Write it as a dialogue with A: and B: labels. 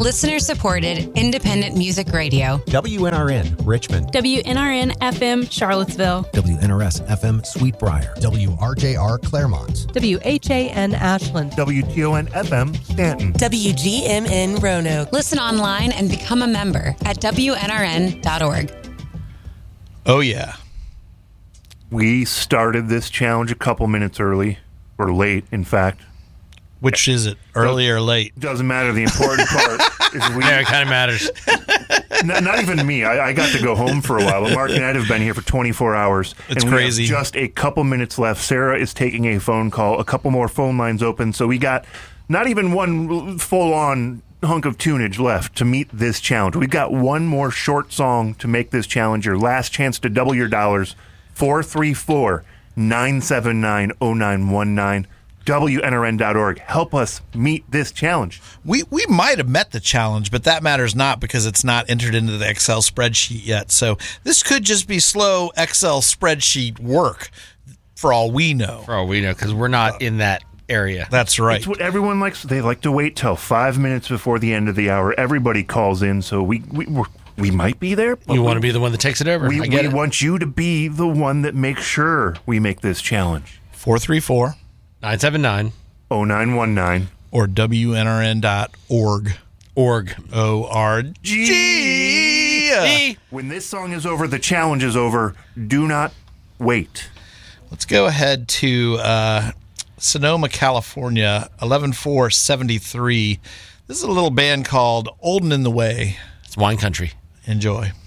A: Listener-supported, independent music radio.
B: WNRN, Richmond.
C: WNRN FM, Charlottesville.
B: WNRS FM, Sweetbriar.
D: WRJR, Claremont.
E: WHAN, Ashland.
F: WTON FM, Stanton.
G: WGMN, Roanoke.
A: Listen online and become a member at WNRN.org.
H: Oh, yeah.
F: We started this challenge a couple minutes early, or late, in fact.
H: Which is it, early or late?
F: Doesn't matter. The important part is
I: Yeah, it kind of matters.
F: Not even me. I got to go home for a while, but Mark and Ed have been here for 24 hours.
H: It's
F: and
H: crazy.
F: We have just a couple minutes left. Sarah is taking a phone call. A couple more phone lines open, so we got not even one full-on hunk of tunage left to meet this challenge. We've got one more short song to make this challenge your last chance to double your dollars. 434-979-0919. WNRN.org. Help us meet this challenge.
H: We might have met the challenge, but that matters not because it's not entered into the Excel spreadsheet yet. So this could just be slow Excel spreadsheet work for all we know.
I: For all we know, because we're not in that area.
H: That's right.
F: It's what everyone likes. They like to wait till 5 minutes before the end of the hour. Everybody calls in, so we might be there.
I: You want to be the one that takes it over.
F: We want you to be the one that makes sure we make this challenge.
H: 434
I: 979
F: 0919
H: or WNRN.org. O-R-G.
F: When this song is over, the challenge is over. Do not wait.
H: Let's go ahead to Sonoma, California, 11473. This is a little band called Olden in the Way.
I: It's wine country.
H: Enjoy.